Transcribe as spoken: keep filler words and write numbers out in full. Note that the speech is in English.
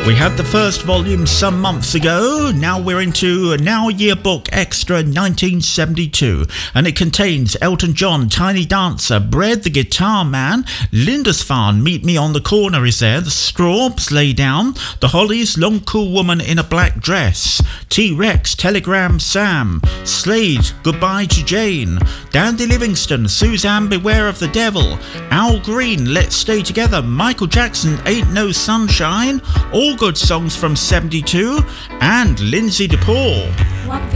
We had the first volume some months ago. Now we're into Now Yearbook Extra nineteen seventy-two, and it contains Elton John, Tiny Dancer, Bread the Guitar Man, Lindisfarne, Meet Me on the Corner is there, The Strawbs, Lay Down, The Hollies, Long Cool Woman in a Black Dress, T-Rex, Telegram Sam, Slade, Goodbye to Jane, Dandy Livingston, Suzanne, Beware of the Devil, Al Green, Let's Stay Together, Michael Jackson, Ain't No Sunshine, All Good Songs from seventy-two, and Lindsay DePaul.